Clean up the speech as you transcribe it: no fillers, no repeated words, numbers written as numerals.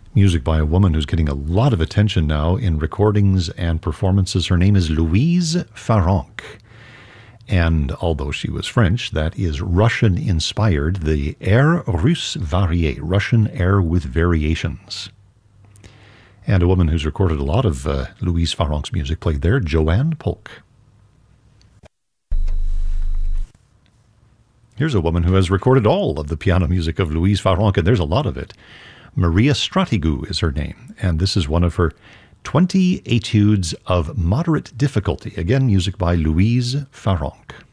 Music by a woman who's getting a lot of attention now in recordings and performances. Her name is Louise Farrenc. And although she was French, that is Russian-inspired, the Air Russe Varié, Russian air with variations. And a woman who's recorded a lot of Louise Farrenc's music played there, Joanne Polk. Here's a woman who has recorded all of the piano music of Louise Farrenc, and there's a lot of it. Maria Stratigou is her name, and this is one of her 20 etudes of moderate difficulty. Again, music by Louise Farrenc.